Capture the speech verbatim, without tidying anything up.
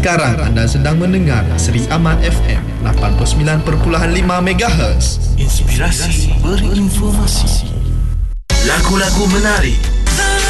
Sekarang anda sedang mendengar Seri Aman F M lapan puluh sembilan perpuluhan lima megahertz. Inspirasi berinformasi. Lagu-lagu menarik